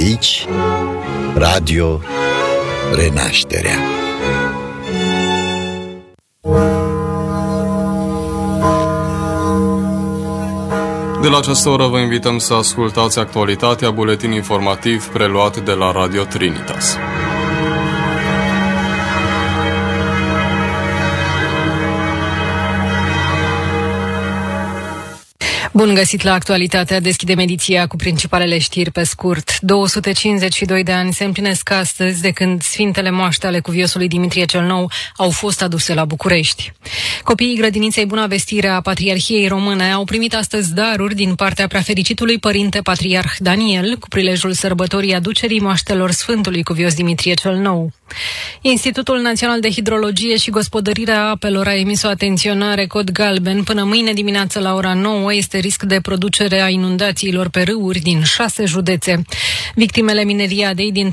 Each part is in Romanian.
Aici, Radio Renașterea. De la această oră vă invităm să ascultați actualitatea, buletin informativ preluat de la Radio Trinitas. Bun găsit la actualitatea, deschidem ediția cu principalele știri pe scurt. 252 de ani se împlinesc astăzi de când Sfintele Moaște ale cuviosului Dimitrie cel Nou au fost aduse la București. Copiii grădiniței Buna Vestire a Patriarhiei Române au primit astăzi daruri din partea preafericitului Părinte Patriarh Daniel cu prilejul sărbătorii aducerii moaștelor Sfântului Cuvios Dimitrie cel Nou. Institutul Național de Hidrologie și Gospodărire a Apelor a emis o atenționare cod galben. Până mâine dimineață la ora 9 este risc de producere a inundațiilor pe râuri din 6 județe. Victimele mineriadei din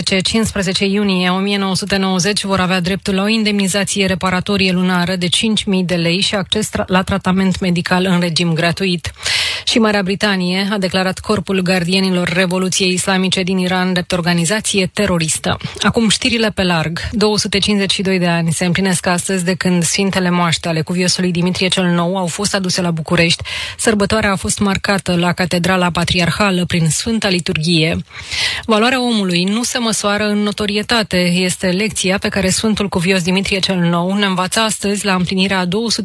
13-15 iunie 1990 vor avea dreptul la o indemnizație reparatorie lunară de 5.000 de lei și acces la tratament medical în regim gratuit. Și Marea Britanie a declarat Corpul Gardienilor Revoluției Islamice din Iran drept organizație teroristă. Acum știrile pe larg. 252 de ani se împlinesc astăzi de când Sfintele Moaște ale cuviosului Dimitrie cel Nou au fost aduse la București. Sărbătoarea a fost marcată la Catedrala Patriarhală prin Sfânta Liturghie. Valoarea omului nu se măsoară în notorietate. Este lecția pe care Sfântul Cuvios Dimitrie cel Nou ne învață astăzi la împlinirea a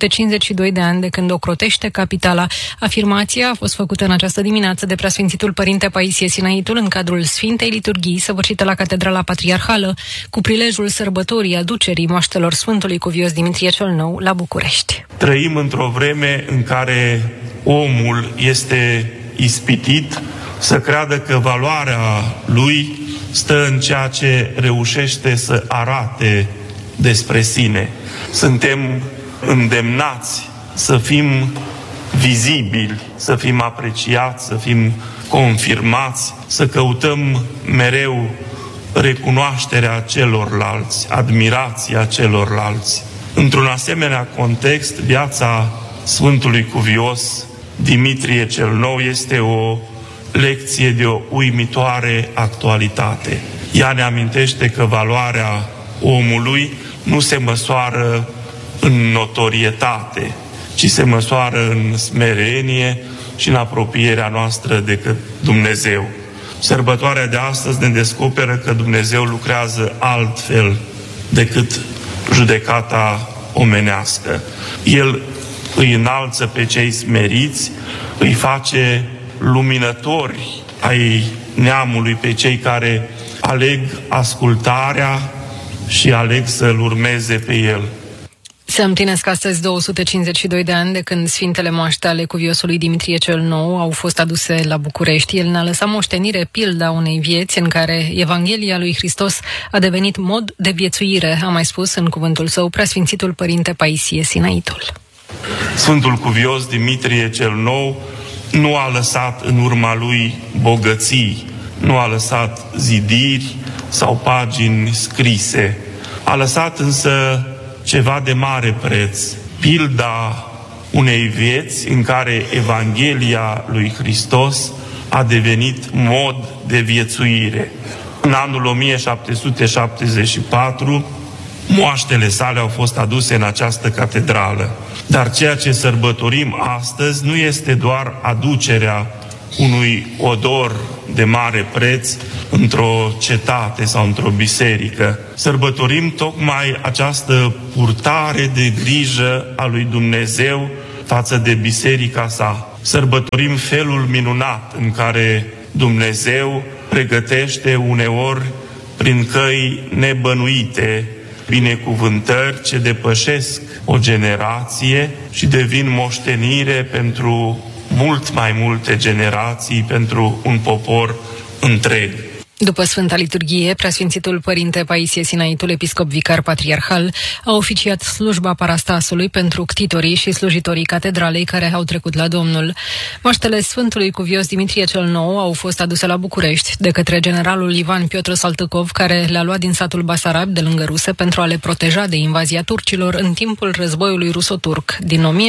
252 de ani de când ocrotește capitala. Afirmația a fost făcută în această dimineață de Preasfințitul Părinte Paisie Sinaitul în cadrul Sfintei Liturghii săvârșită la Catedrala Patriarhală cu prilejul sărbătorii aducerii moaștelor Sfântului Cuvios Dimitrie cel Nou la București. Trăim într-o vreme în care omul este ispitit să creadă că valoarea lui stă în ceea ce reușește să arate despre sine. Suntem îndemnați să fim vizibili, să fim apreciați, să fim confirmați, să căutăm mereu recunoașterea celorlalți, admirația celorlalți. Într-un asemenea context, viața Sfântului Cuvios Dimitrie cel Nou este o lecție de o uimitoare actualitate. Ea ne amintește că valoarea omului nu se măsoară în notorietate, ci se măsoară în smerenie și în apropierea noastră de Dumnezeu. Sărbătoarea de astăzi ne descoperă că Dumnezeu lucrează altfel decât judecata omenească. El îi înalță pe cei smeriți, îi face luminători ai neamului, pe cei care aleg ascultarea și aleg să-L urmeze pe El. Se împlinesc astăzi 252 de ani de când Sfintele Moaște ale cuviosului Dimitrie cel Nou au fost aduse la București. El ne-a lăsat moștenire pilda unei vieți în care Evanghelia lui Hristos a devenit mod de viețuire, a mai spus în cuvântul său Preasfințitul Părinte Paisie Sinaitul. Sfântul Cuvios Dimitrie cel Nou nu a lăsat în urma lui bogății, nu a lăsat zidiri sau pagini scrise. A lăsat însă ceva de mare preț, pilda unei vieți în care Evanghelia lui Hristos a devenit mod de viețuire. În anul 1774, moaștele sale au fost aduse în această catedrală. Dar ceea ce sărbătorim astăzi nu este doar aducerea unui odor de mare preț într-o cetate sau într-o biserică. Sărbătorim tocmai această purtare de grijă a lui Dumnezeu față de biserica sa. Sărbătorim felul minunat în care Dumnezeu pregătește uneori prin căi nebănuite binecuvântări ce depășesc o generație și devin moștenire pentru mult mai multe generații, pentru un popor întreg. După Sfânta Liturghie, Preasfințitul Părinte Paisie Sinaitul, episcop vicar patriarhal, a oficiat slujba parastasului pentru ctitorii și slujitorii catedralei care au trecut la Domnul. Moaștele Sfântului Cuvios Dimitrie cel Nou au fost aduse la București de către generalul Ivan Piotr Saltăcov, care le-a luat din satul Basarab de lângă Ruse pentru a le proteja de invazia turcilor în timpul războiului ruso-turc din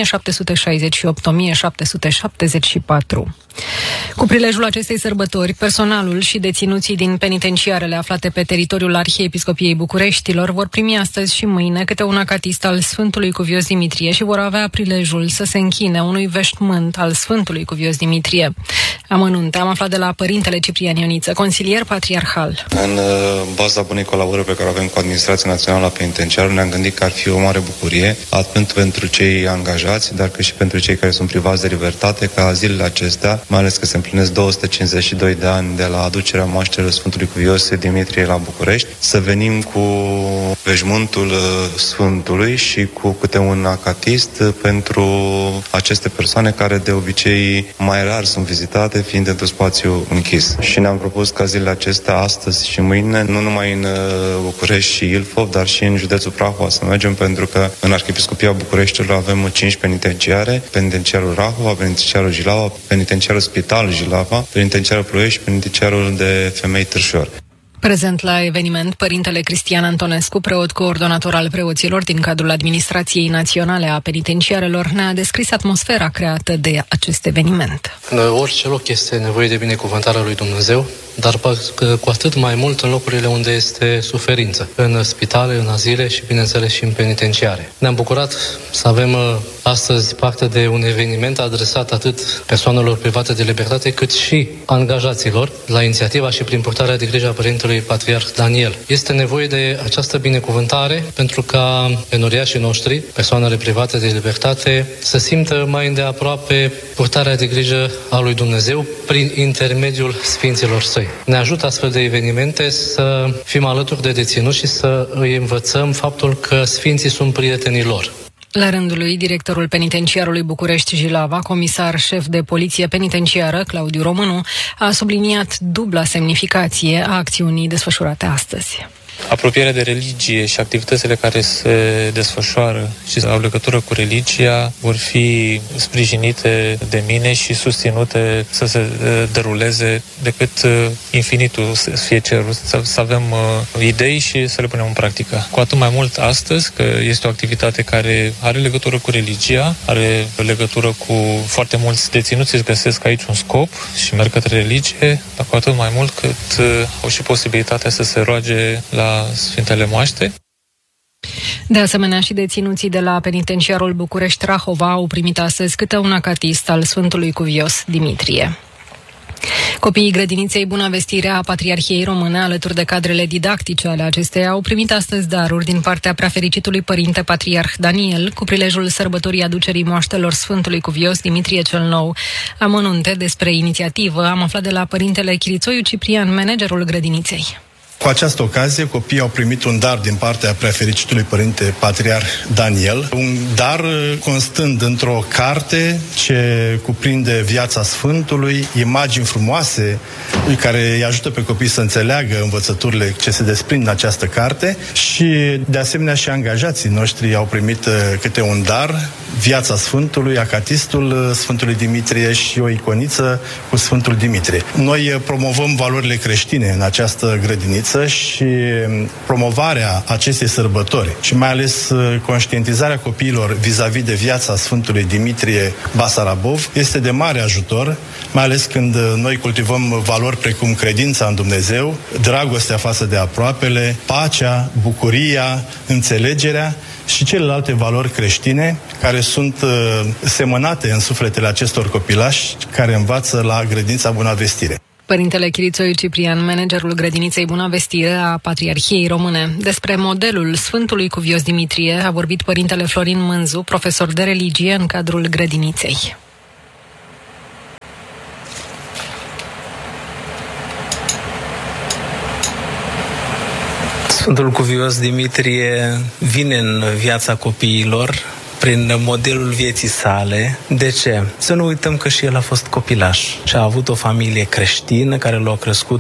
1768-1774. Cu prilejul acestei sărbători, personalul și deținuții din penitenciarele aflate pe teritoriul Arhiepiscopiei Bucureștilor vor primi astăzi și mâine câte un acatist al Sfântului Cuvios Dimitrie și vor avea prilejul să se închine unui veșmânt al Sfântului Cuvios Dimitrie. Amănunte am aflat de la Părintele Ciprian Ioniță, consilier patriarhal. În baza bunei colaborări pe care o avem cu Administrația Națională a Penitenciarului, ne-am gândit că ar fi o mare bucurie, atât pentru cei angajați, dar cât și pentru cei care sunt privați de libertate, ca zilele acestea, mai ales că se împlinesc 252 de ani de la aducerea moaștelor Sfântului Cuvios Dimitrie la București, să venim cu veșmântul Sfântului și cu câte un acatist pentru aceste persoane care de obicei mai rar sunt vizitate, fiind într-un spațiu închis. Și ne-am propus ca zilele acestea, astăzi și mâine, nu numai în București și Ilfov, dar și în județul Prahova să mergem, pentru că în Arhiepiscopia Bucureștiului avem 5 penitenciare: penitenciarul Rahova, penitenciarul Jilava, penitenciarul Spital Jilava, penitenciarul Ploiești și penitenciarul de femei Târșor. Prezent la eveniment, Părintele Cristian Antonescu, preot coordonator al preoților din cadrul Administrației Naționale a Penitenciarelor, ne-a descris atmosfera creată de acest eveniment. În orice loc este nevoie de binecuvântarea lui Dumnezeu, dar cu atât mai mult în locurile unde este suferință, în spitale, în azile și, bineînțeles, și în penitenciare. Ne-am bucurat să avem astăzi parte de un eveniment adresat atât persoanelor private de libertate, cât și angajaților, la inițiativa și prin purtarea de grijă a Părintelui Patriarh Daniel. Este nevoie de această binecuvântare pentru ca enoriașii noștri, persoanele private de libertate, să simtă mai îndeaproape purtarea de grijă a lui Dumnezeu prin intermediul Sfinților Săi. Ne ajută astfel de evenimente să fim alături de deținuți și să îi învățăm faptul că Sfinții sunt prietenii lor. La rândul lui, directorul penitenciarului București Jilava, comisar șef de poliție penitenciară, Claudiu Românu, a subliniat dubla semnificație a acțiunii desfășurate astăzi. Apropierea de religie și activitățile care se desfășoară și au legătură cu religia vor fi sprijinite de mine și susținute să se deruleze decât infinitul să fie cerut, să avem idei și să le punem în practică. Cu atât mai mult astăzi, că este o activitate care are legătură cu religia, are legătură cu foarte mulți deținuți, își găsesc aici un scop și merg către religie, dar cu atât mai mult cât au și posibilitatea să se roage la Sfintele Moaște. De asemenea, și deținuții de la penitenciarul București Rahova au primit astăzi câte un acatist al Sfântului Cuvios Dimitrie. Copiii grădiniței Buna Vestire a Patriarhiei Române, alături de cadrele didactice ale acesteia, au primit astăzi daruri din partea preafericitului Părinte Patriarh Daniel, cu prilejul sărbătorii aducerii moaștelor Sfântului Cuvios Dimitrie cel Nou. Amănunte despre inițiativă am aflat de la Părintele Chirițoiu Ciprian, managerul grădiniței. Cu această ocazie, copiii au primit un dar din partea preafericitului Părinte Patriarh Daniel, un dar constând într-o carte ce cuprinde viața Sfântului, imagini frumoase care îi ajută pe copii să înțeleagă învățăturile ce se desprind în această carte și, de asemenea, și angajații noștri au primit câte un dar, viața Sfântului, acatistul Sfântului Dimitrie și o iconiță cu Sfântul Dimitrie. Noi promovăm valorile creștine în această grădiniță și promovarea acestei sărbători și mai ales conștientizarea copiilor vis-a-vis de viața Sfântului Dimitrie Basarabov este de mare ajutor, mai ales când noi cultivăm valori precum credința în Dumnezeu, dragostea față de aproapele, pacea, bucuria, înțelegerea și celelalte valori creștine care sunt semănate în sufletele acestor copilași care învață la grădinița Buna Vestire. Părintele Chirițoiu Ciprian, managerul grădiniței Buna Vestire a Patriarhiei Române. Despre modelul Sfântului Cuvios Dimitrie a vorbit Părintele Florin Mânzu, profesor de religie în cadrul grădiniței. Sfântul Cuvios Dimitrie vine în viața copiilor prin modelul vieții sale. De ce? Să nu uităm că și el a fost copilaș și a avut o familie creștină care l-a crescut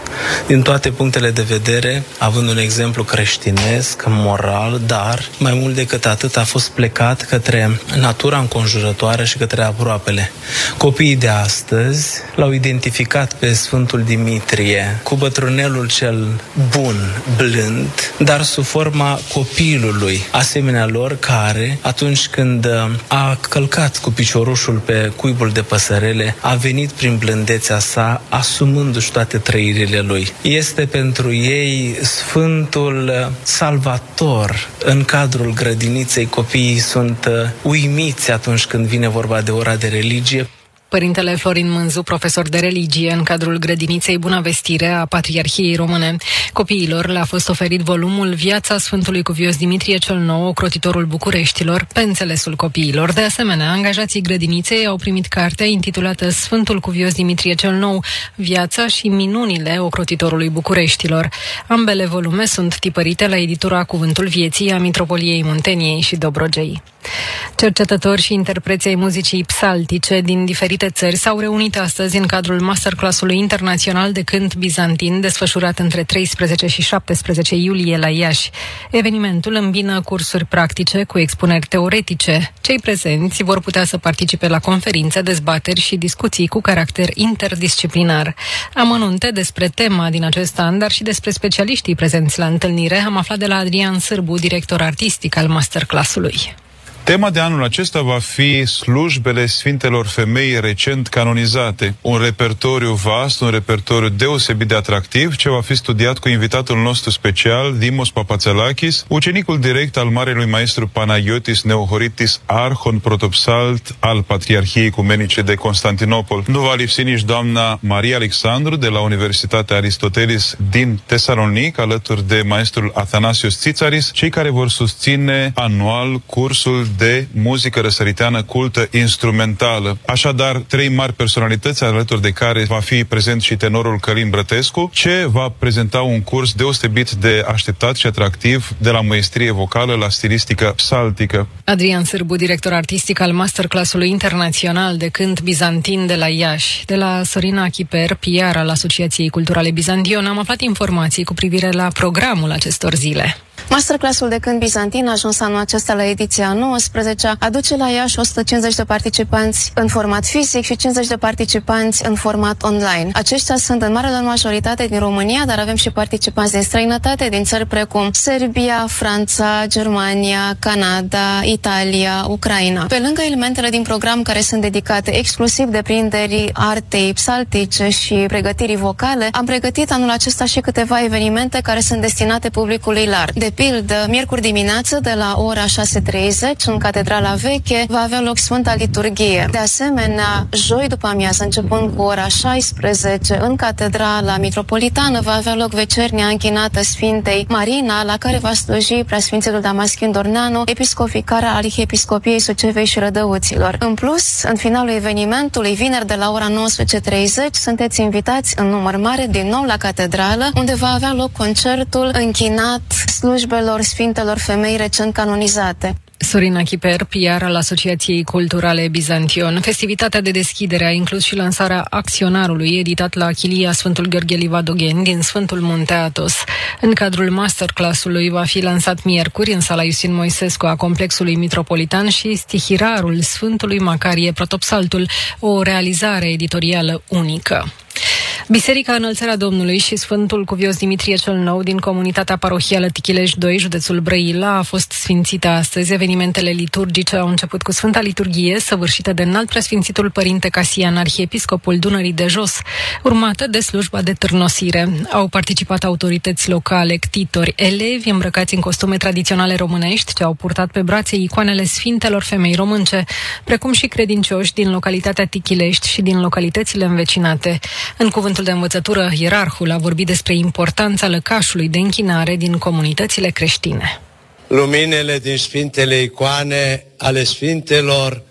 din toate punctele de vedere, având un exemplu creștinesc, moral, dar mai mult decât atât a fost plecat către natura înconjurătoare și către aproapele. Copiii de astăzi l-au identificat pe Sfântul Dimitrie cu bătrânelul cel bun, blând, dar sub forma copilului, asemenea lor care, atunci când a călcat cu piciorușul pe cuibul de păsărele, a venit prin blândețea sa, asumându-și toate trăirile lui. Este pentru ei Sfântul Salvator. În cadrul grădiniței, copiii sunt uimiți atunci când vine vorba de ora de religie. Părintele Florin Mânzu, profesor de religie în cadrul grădiniței Buna Vestire a Patriarhiei Române. Copiilor le-a fost oferit volumul Viața Sfântului Cuvios Dimitrie cel Nou, ocrotitorul Bucureștilor, pe înțelesul copiilor. De asemenea, angajații grădiniței au primit cartea intitulată Sfântul Cuvios Dimitrie cel Nou, Viața și minunile ocrotitorului Bucureștilor. Ambele volume sunt tipărite la editura Cuvântul Vieții a Mitropoliei Munteniei și Dobrogei. Cercetători și interpreți ai muzicii psaltice din diferite țări s-au reunit astăzi în cadrul masterclass-ului internațional de cânt bizantin desfășurat între 13 și 17 iulie la Iași. Evenimentul îmbină cursuri practice cu expuneri teoretice. Cei prezenți vor putea să participe la conferințe, dezbateri și discuții cu caracter interdisciplinar. Amănunte despre tema din acest an, dar și despre specialiștii prezenți la întâlnire, am aflat de la Adrian Sârbu, director artistic al masterclass-ului. Tema de anul acesta va fi slujbele Sfintelor Femei recent canonizate. Un repertoriu vast, un repertoriu deosebit de atractiv, ce va fi studiat cu invitatul nostru special, Dimos Papațelakis, ucenicul direct al Marelui Maestru Panagiotis Neohoritis, arhon protopsalt al Patriarhiei Ecumenice de Constantinopol. Nu va lipsi nici doamna Maria Alexandru de la Universitatea Aristotelis din Tesalonic, alături de maestrul Athanasios Tsițaris, cei care vor susține anual cursul de muzică răsăriteană cultă instrumentală. Așadar, 3 mari personalități, alături de care va fi prezent și tenorul Călin Brătescu, ce va prezenta un curs deosebit de așteptat și atractiv, de la maestrie vocală la stilistică psaltică. Adrian Sârbu, director artistic al masterclass-ului internațional de cânt bizantin de la Iași. De la Sorina Chiper, PR al Asociației Culturale Bizantion, am aflat informații cu privire la programul acestor zile. Masterclassul de cânt bizantin a ajuns anul acesta la ediția 19-a, aduce la Iași 150 de participanți în format fizic și 50 de participanți în format online. Aceștia sunt în mare majoritate din România, dar avem și participanți din străinătate, din țări precum Serbia, Franța, Germania, Canada, Italia, Ucraina. Pe lângă elementele din program care sunt dedicate exclusiv deprinderii artei psaltice și pregătirii vocale, am pregătit anul acesta și câteva evenimente care sunt destinate publicului larg. De pildă, miercuri dimineață, de la ora 6:30, în Catedrala Veche, va avea loc Sfânta Liturghie. De asemenea, joi după amiază, începând cu ora 16, în Catedrala Mitropolitană, va avea loc vecernia închinată Sfintei Marina, la care va sluji Preasfințitul Damaschin Dorneanu, episcop vicar al Arhiepiscopiei Sucevei și Rădăuților. În plus, în finalul evenimentului, vineri de la ora 19:30, sunteți invitați în număr mare din nou la Catedrală, unde va avea loc concertul închinat slujbelor Sfintelor Femei recent canonizate. Sorina Chiper, PR al Asociației Culturale Bizantion. Festivitatea de deschidere a inclus și lansarea Acționarului, editat la Chilia Sfântul Gheorghe Livadoghen din Sfântul Munte Athos. În cadrul masterclass-ului va fi lansat miercuri în sala Iustin Moisescu a Complexului Mitropolitan și Stihirarul Sfântului Macarie Protopsaltul, o realizare editorială unică. Biserica Înălțarea Domnului și Sfântul Cuvios Dimitrie cel Nou din comunitatea parohială Tichilești 2, județul Brăila, a fost sfințită astăzi. Evenimentele liturgice au început cu Sfânta Liturghie, săvârșită de Înalt Preasfințitul Părinte Casian, arhiepiscopul Dunării de Jos, urmată de slujba de târnosire. Au participat autorități locale, ctitori, elevi îmbrăcați în costume tradiționale românești, ce au purtat pe brațe icoanele Sfintelor Femei românce, precum și credincioși din localitatea Tichilești și din localitățile învecinate. În cuvântul de învățătură, ierarhul a vorbit despre importanța lăcașului de închinare din comunitățile creștine. Luminele din Sfintele icoane ale Sfintelor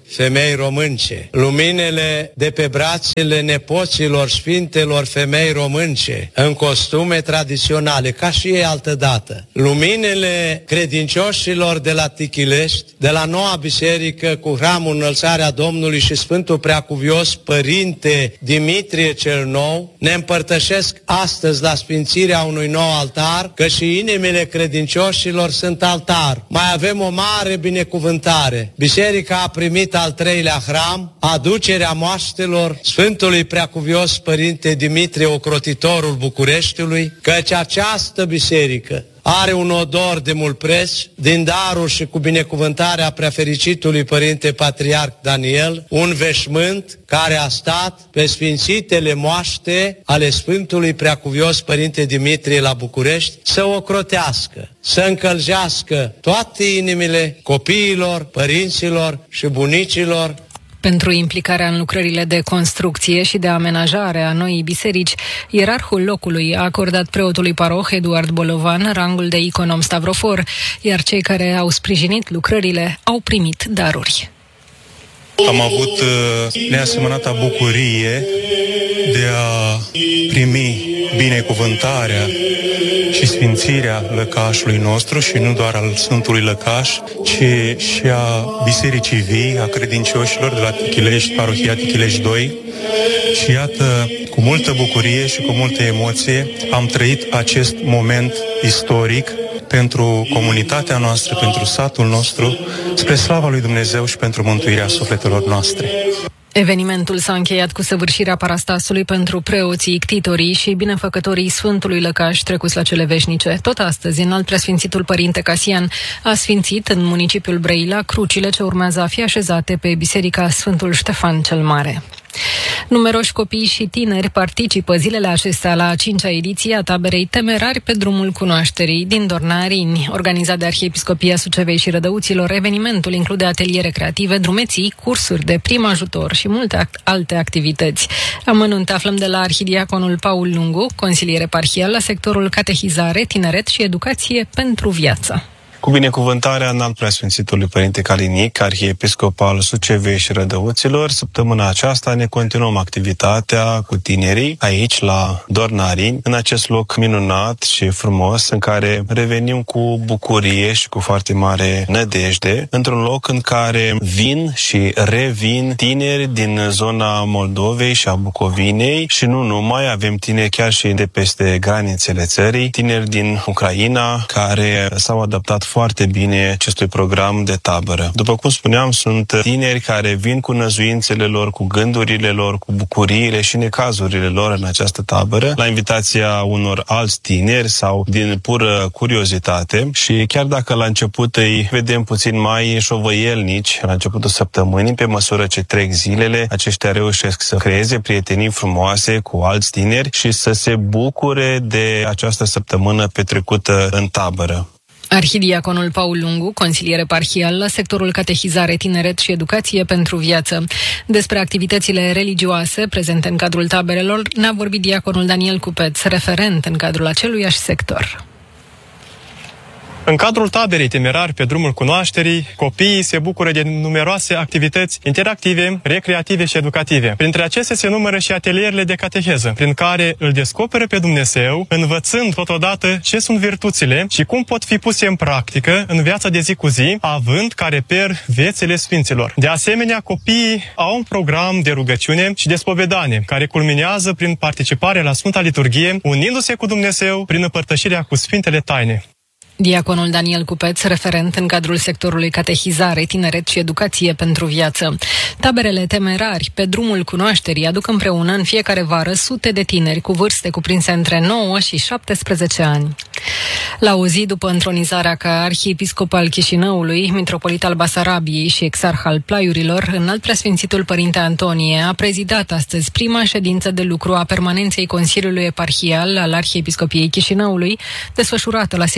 femei românce, luminele de pe brațele nepoților sfintelor femei românce, în costume tradiționale, ca și ei altădată, luminele credincioșilor de la Tichilești, de la Noua Biserică cu Hramul Înălțarea Domnului și Sfântul Preacuvios Părinte Dimitrie cel Nou, ne împărtășesc astăzi la sfințirea unui nou altar, că și inimile credincioșilor sunt altar. Mai avem o mare binecuvântare. Biserica a primit al 3-lea hram, aducerea moaștelor Sfântului Preacuvios Părinte Dimitrie, ocrotitorul Bucureștiului, căci această biserică are un odor de mult preț, din darul și cu binecuvântarea Preafericitului Părinte Patriarh Daniel, un veșmânt care a stat pe sfințitele moaște ale Sfântului Preacuvios Părinte Dimitrie la București, să ocrotească, să încălzească toate inimile copiilor, părinților și bunicilor. Pentru implicarea în lucrările de construcție și de amenajare a noii biserici, ierarhul locului a acordat preotului paroh Eduard Bolovan rangul de iconom stavrofor, iar cei care au sprijinit lucrările au primit daruri. Am avut neasemănata bucurie de a primi binecuvântarea și sfințirea lăcașului nostru și nu doar al Sfântului Lăcaș, ci și a Bisericii Vii, a credincioșilor de la Tichilești, parohia Tichilești 2. Și iată, cu multă bucurie și cu multă emoție am trăit acest moment istoric pentru comunitatea noastră, pentru satul nostru, spre slava lui Dumnezeu și pentru mântuirea sufletelor noastre. Evenimentul s-a încheiat cu săvârșirea parastasului pentru preoții, ictitorii și binefăcătorii Sfântului Lăcaș trecuți la cele veșnice. Tot astăzi, înalt preasfințitul Părinte Casian a sfințit în municipiul Brăila crucile ce urmează a fi așezate pe Biserica Sfântul Ștefan cel Mare. Numeroși copii și tineri participă zilele acestea la a 5-a ediție a taberei Temerari pe drumul cunoașterii din Dorna-Arini. Organizat de Arhiepiscopia Sucevei și Rădăuților, evenimentul include ateliere creative, drumeții, cursuri de prim ajutor și multe alte activități. Amănunte aflăm de la arhidiaconul Paul Lungu, consilier eparhial la sectorul Catehizare, Tineret și Educație pentru Viață. Cu binecuvântarea înalt preasfințitului Părinte Calinic, arhiepiscop al Sucevei și Rădăuților, săptămâna aceasta ne continuăm activitatea cu tinerii aici la Dorna-Arini, în acest loc minunat și frumos în care revenim cu bucurie și cu foarte mare nădejde, într-un loc în care vin și revin tineri din zona Moldovei și a Bucovinei și nu numai, avem tineri chiar și de peste granițele țării, tineri din Ucraina care s-au adaptat foarte bine acestui program de tabără. După cum spuneam, sunt tineri care vin cu năzuințele lor, cu gândurile lor, cu bucuriile și necazurile lor în această tabără, la invitația unor alți tineri sau din pură curiozitate și chiar dacă la început îi vedem puțin mai șovăielnici la începutul săptămânii, pe măsură ce trec zilele, aceștia reușesc să creeze prietenii frumoase cu alți tineri și să se bucure de această săptămână petrecută în tabără. Arhidiaconul Paul Lungu, consilier eparhial la sectorul Catehizare, Tineret și Educație pentru Viață. Despre activitățile religioase prezente în cadrul taberelor ne-a vorbit diaconul Daniel Cupeț, referent în cadrul aceluiași sector. În cadrul taberei Temerari pe drumul cunoașterii, copiii se bucură de numeroase activități interactive, recreative și educative. Printre acestea se numără și atelierele de cateheză, prin care îl descoperă pe Dumnezeu, învățând totodată ce sunt virtuțile și cum pot fi puse în practică în viața de zi cu zi, având ca reper viețile sfinților. De asemenea, copiii au un program de rugăciune și de spovedanie, care culminează prin participarea la Sfânta Liturghie, unindu-se cu Dumnezeu prin împărtășirea cu Sfintele Taine. Diaconul Daniel Cupeț, referent în cadrul sectorului Catehizare, Tineret și Educație pentru Viață. Taberele Temerari pe drumul cunoașterii aduc împreună în fiecare vară sute de tineri cu vârste cuprinse între 9 și 17 ani. La o zi după întronizarea ca arhiepiscop al Chișinăului, mitropolit al Basarabiei și exarh al Plaiurilor, înalt preasfințitul Părinte Antonie a prezidat astăzi prima ședință de lucru a permanenței Consiliului Eparhial al Arhiepiscopiei Chișinăului, desfășurată la sediul administrativ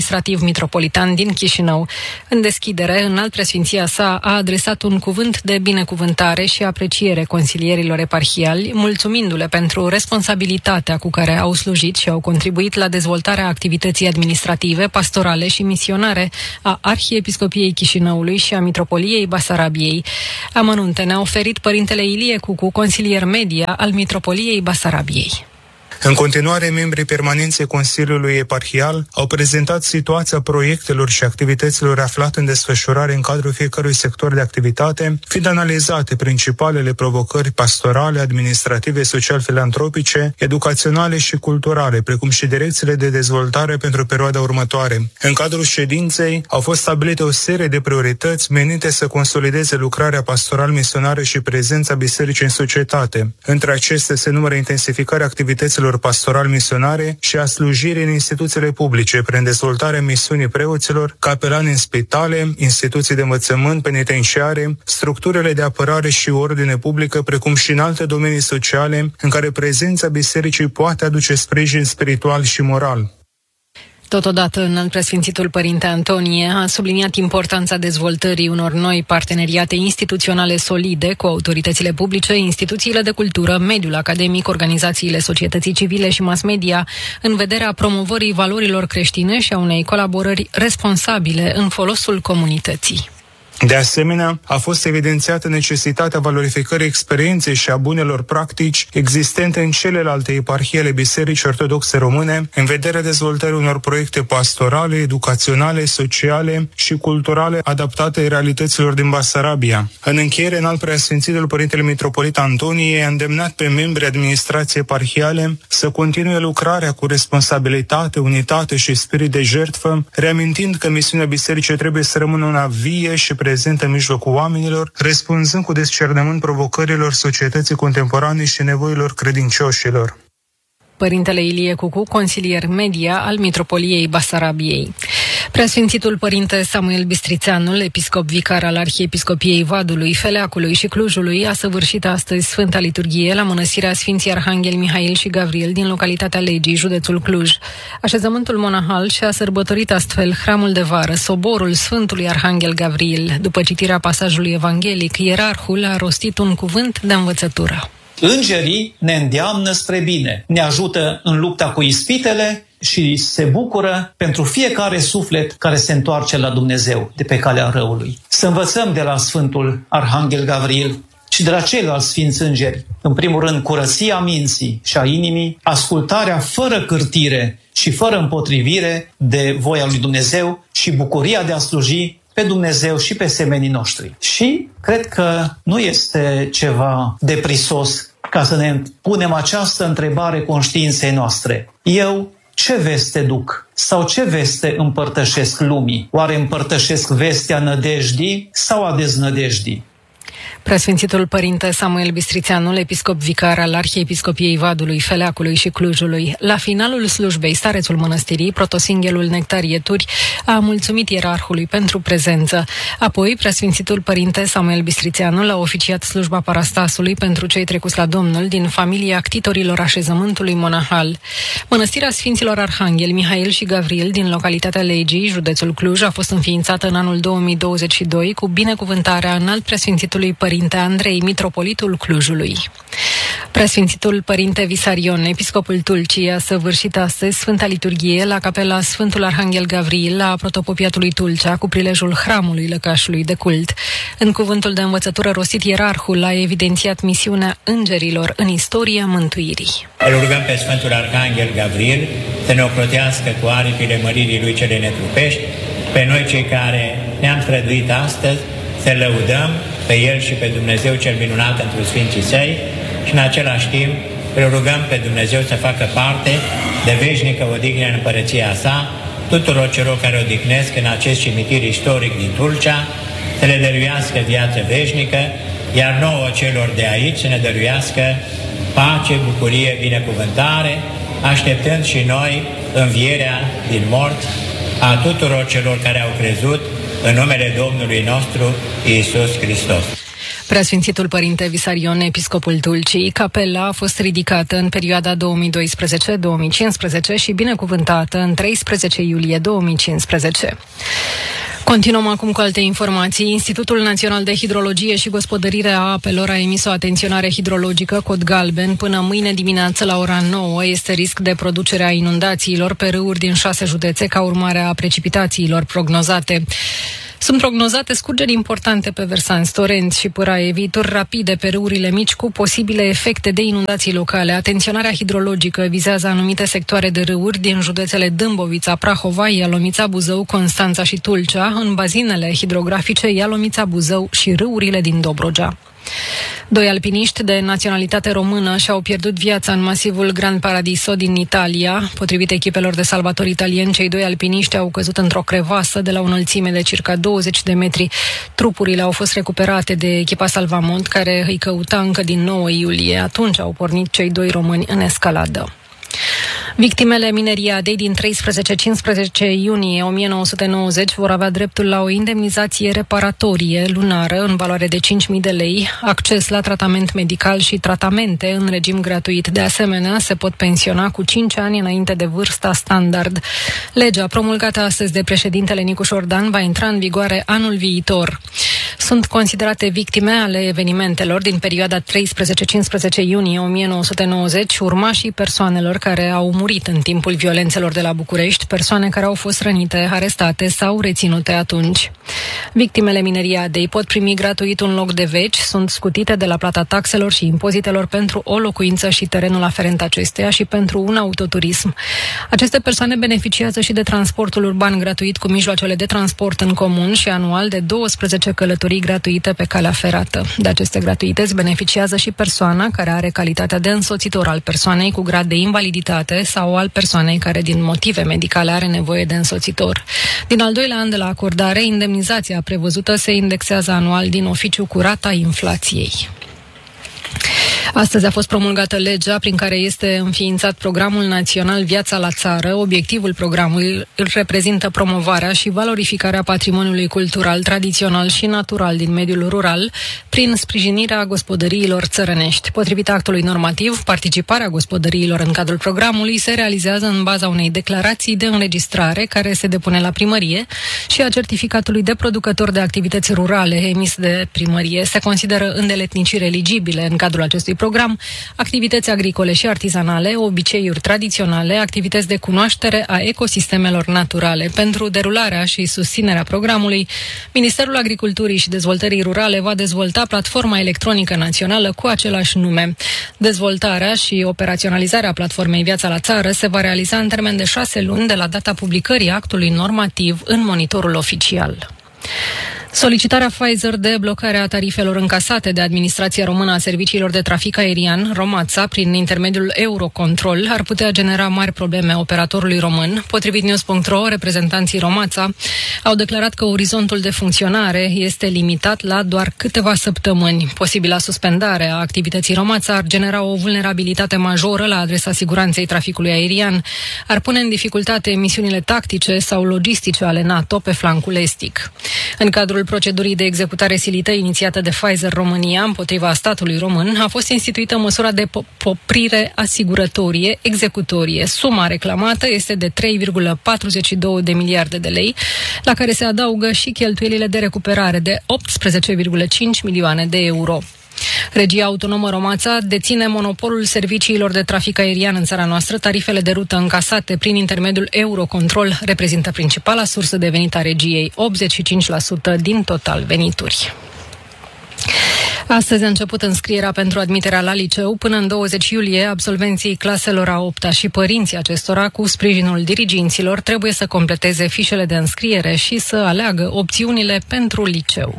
administrativ mitropolitan din Chișinău. În deschidere, Înalt Preasfinția sa a adresat un cuvânt de binecuvântare și apreciere consilierilor eparhiali, mulțumindu-le pentru responsabilitatea cu care au slujit și au contribuit la dezvoltarea activității administrative, pastorale și misionare a Arhiepiscopiei Chișinăului și a Mitropoliei Basarabiei. Amănunte ne-a oferit părintele Ilie Cucu, consilier media al Mitropoliei Basarabiei. În continuare, membrii permanenței Consiliului Eparhial au prezentat situația proiectelor și activităților aflate în desfășurare în cadrul fiecărui sector de activitate, fiind analizate principalele provocări pastorale, administrative, social-filantropice, educaționale și culturale, precum și direcțiile de dezvoltare pentru perioada următoare. În cadrul ședinței au fost stabilite o serie de priorități menite să consolideze lucrarea pastoral-misionară și prezența bisericii în societate. Între acestea se numără intensificarea activităților pastoral-misionare și a slujirii în instituțiile publice, prin dezvoltarea misiunii preoților, capelani în spitale, instituții de învățământ, penitenciare, structurile de apărare și ordine publică, precum și în alte domenii sociale în care prezența bisericii poate aduce sprijin spiritual și moral. Totodată, Înalt Preasfințitul Părinte Antonie a subliniat importanța dezvoltării unor noi parteneriate instituționale solide cu autoritățile publice, instituțiile de cultură, mediul academic, organizațiile societății civile și mass media, în vederea promovării valorilor creștine și a unei colaborări responsabile în folosul comunității. De asemenea, a fost evidențiată necesitatea valorificării experienței și a bunelor practici existente în celelalte eparhii ale Bisericii Ortodoxe Române, în vederea dezvoltării unor proiecte pastorale, educaționale, sociale și culturale adaptate realităților din Basarabia. În încheiere, Înalt Preasfințitul Părintele Mitropolit Antonie a îndemnat pe membrii administrației eparhiale să continue lucrarea cu responsabilitate, unitate și spirit de jertfă, reamintind că misiunea bisericii trebuie să rămână una vie și prezentă în mijlocul oamenilor, răspunzând cu discernământ provocărilor societății contemporane și nevoilor credincioșilor. Părintele Ilie Cucu, consilier media al Mitropoliei Basarabiei. Preasfințitul Părinte Samuel Bistrițeanul, episcop vicar al Arhiepiscopiei Vadului, Feleacului și Clujului, a săvârșit astăzi Sfânta Liturghie la mănăstirea Sfinții Arhanghel Mihail și Gavril din localitatea Legii, județul Cluj. Așezământul monahal și-a sărbătorit astfel hramul de vară, soborul Sfântului Arhanghel Gavril. După citirea pasajului evanghelic, ierarhul a rostit un cuvânt de învățătură. Îngerii ne îndeamnă spre bine, ne ajută în lupta cu ispitele și se bucură pentru fiecare suflet care se întoarce la Dumnezeu de pe calea răului. Să învățăm de la Sfântul Arhanghel Gavril și de la ceilalți sfinți îngeri, în primul rând curăția minții și a inimii, ascultarea fără cârtire și fără împotrivire de voia lui Dumnezeu și bucuria de a sluji pe Dumnezeu și pe semenii noștri. Și cred că nu este ceva deprisos ca să ne punem această întrebare conștiinței noastre. Eu ce veste duc? Sau ce veste împărtășesc lumii? Oare împărtășesc vestea nădejdii sau a deznădejdii? Preasfințitul Părinte Samuel Bistrițeanul, episcop vicar al Arhiepiscopiei Vadului, Feleacului și Clujului, la finalul slujbei, starețul mănăstirii, protosinghelul Nectarieturi, a mulțumit ierarhului pentru prezență. Apoi, Preasfințitul Părinte Samuel Bistrițeanul a oficiat slujba parastasului pentru cei trecuți la Domnul din familia ctitorilor așezământului monahal. Mănăstirea Sfinților Arhanghel Mihail și Gavril din localitatea Legii, județul Cluj, a fost înființată în anul 2022 cu binecuvântarea Înalt Preasfințitului Părinte Andrei, mitropolitul Clujului. Preasfințitul Părinte Visarion, episcopul Tulcii, a săvârșit astăzi Sfânta Liturghie la capela Sfântul Arhanghel Gavril la protopopiatului Tulcea cu prilejul hramului lăcașului de cult. În cuvântul de învățătură rostit, ierarhul a evidențiat misiunea îngerilor în istoria mântuirii. Îl rugăm pe Sfântul Arhanghel Gavril să ne ocrotească cu aripile măririi lui cele netrupești, pe noi cei care ne-am străduit astăzi să lăudăm pe El și pe Dumnezeu cel minunat întru Sfinții Săi și în același timp îl rugăm pe Dumnezeu să facă parte de veșnică odihnă în împărăția Sa tuturor celor care odihnesc în acest cimitir istoric din Tulcea, să le dăruiască viață veșnică, iar nouă celor de aici să ne dăruiască pace, bucurie, binecuvântare, așteptând și noi învierea din morți a tuturor celor care au crezut în numele Domnului nostru Iisus Hristos. Preasfințitul Părinte Visarion, episcopul Tulcii, capela a fost ridicată în perioada 2012-2015 și binecuvântată în 13 iulie 2015. Continuăm acum cu alte informații. Institutul Național de Hidrologie și Gospodărire a Apelor a emis o atenționare hidrologică cod galben până mâine dimineață la ora 9. Este risc de producerea inundațiilor pe râuri din 6 județe ca urmare a precipitațiilor prognozate. Sunt prognozate scurgeri importante pe versanți, torenți și pâraie, viituri rapide pe râurile mici cu posibile efecte de inundații locale. Atenționarea hidrologică vizează anumite sectoare de râuri din județele Dâmbovița, Prahova, Ialomița, Buzău, Constanța și Tulcea, în bazinele hidrografice Ialomița, Buzău și râurile din Dobrogea. 2 alpiniști de naționalitate română și-au pierdut viața în masivul Gran Paradiso din Italia. Potrivit echipelor de salvatori italieni, cei 2 alpiniști au căzut într-o crevasă de la o înălțime de circa 20 de metri. Trupurile au fost recuperate de echipa Salvamont, care îi căuta încă din 9 iulie. Atunci au pornit cei 2 români în escaladă. Victimele mineriadei din 13-15 iunie 1990 vor avea dreptul la o indemnizație reparatorie lunară în valoare de 5.000 de lei, acces la tratament medical și tratamente în regim gratuit. De asemenea, se pot pensiona cu 5 ani înainte de vârsta standard. Legea promulgată astăzi de președintele Nicu Șordan va intra în vigoare anul viitor. Sunt considerate victime ale evenimentelor din perioada 13-15 iunie 1990 urmașii persoanelor care au murit în timpul violențelor de la București, persoane care au fost rănite, arestate sau reținute atunci. Victimele mineriadei pot primi gratuit un loc de veci, sunt scutite de la plata taxelor și impozitelor pentru o locuință și terenul aferent acesteia și pentru un autoturism. Aceste persoane beneficiază și de transportul urban gratuit cu mijloacele de transport în comun și anual de 12 călătorii gratuite pe calea ferată. De aceste gratuități beneficiază și persoana care are calitatea de însoțitor al persoanei cu grad de invaliditate sau al persoanei care din motive medicale are nevoie de însoțitor. Din al doilea an de la acordare, indemnizația prevăzută se indexează anual din oficiu cu rata inflației. Astăzi a fost promulgată legea prin care este înființat Programul Național Viața la Țară. Obiectivul programului îl reprezintă promovarea și valorificarea patrimoniului cultural, tradițional și natural din mediul rural prin sprijinirea gospodăriilor țărănești. Potrivit actului normativ, participarea gospodăriilor în cadrul programului se realizează în baza unei declarații de înregistrare care se depune la primărie și a certificatului de producător de activități rurale emis de primărie. Se consideră îndeletniciri eligibile în cadrul acestui program, activități agricole și artizanale, obiceiuri tradiționale, activități de cunoaștere a ecosistemelor naturale. Pentru derularea și susținerea programului, Ministerul Agriculturii și Dezvoltării Rurale va dezvolta platforma electronică națională cu același nume. Dezvoltarea și operaționalizarea platformei Viața la Țară se va realiza în termen de 6 luni de la data publicării actului normativ în monitorul oficial. Solicitarea Pfizer de blocare a tarifelor încasate de Administrația Română a Serviciilor de Trafic Aerian, Romața, prin intermediul Eurocontrol, ar putea genera mari probleme operatorului român. Potrivit News.ro, reprezentanții Romața au declarat că orizontul de funcționare este limitat la doar câteva săptămâni. Posibila suspendare a activității Romața ar genera o vulnerabilitate majoră la adresa siguranței traficului aerian, ar pune în dificultate misiunile tactice sau logistice ale NATO pe flancul estic. În cadrul procedurii de executare silită inițiată de Pfizer România împotriva statului român, a fost instituită măsura de poprire asigurătorie executorie. Suma reclamată este de 3,42 de miliarde de lei, la care se adaugă și cheltuielile de recuperare de 18,5 milioane de euro. Regia Autonomă Romața deține monopolul serviciilor de trafic aerian în țara noastră. Tarifele de rută încasate prin intermediul Eurocontrol reprezintă principala sursă de venit a regiei, 85% din total venituri. Astăzi a început înscrierea pentru admiterea la liceu. Până în 20 iulie, absolvenții claselor a 8-a și părinții acestora, cu sprijinul diriginților, trebuie să completeze fișele de înscriere și să aleagă opțiunile pentru liceu.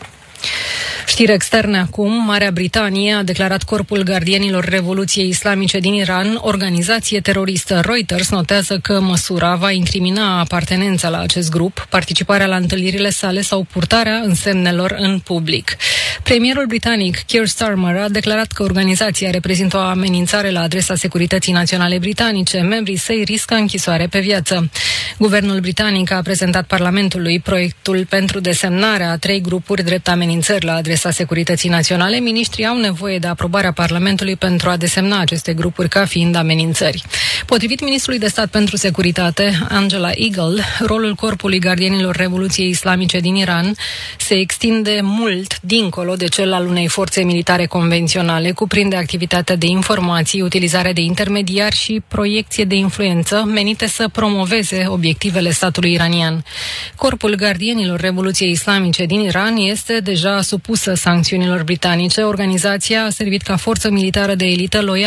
Știri externe acum. Marea Britanie a declarat Corpul Gardienilor Revoluției Islamice din Iran organizație teroristă. Reuters notează că măsura va incrimina apartenența la acest grup, participarea la întâlnirile sale sau purtarea însemnelor în public. Premierul britanic Keir Starmer a declarat că organizația reprezintă o amenințare la adresa securității naționale britanice. Membrii săi riscă închisoare pe viață. Guvernul britanic a prezentat Parlamentului proiectul pentru desemnarea a 3 grupuri drept amenințare amenințări la adresa securității naționale, miniștrii au nevoie de aprobarea Parlamentului pentru a desemna aceste grupuri ca fiind amenințări. Potrivit ministrului de stat pentru securitate, Angela Eagle, rolul Corpului Gardienilor Revoluției Islamice din Iran se extinde mult dincolo de cel al unei forțe militare convenționale, cuprinde activitatea de informații, utilizarea de intermediari și proiecție de influență menite să promoveze obiectivele statului iranian. Corpul Gardienilor Revoluției Islamice din Iran este deja supusă sancțiunilor britanice. Organizația a servit ca forță militară de elită loială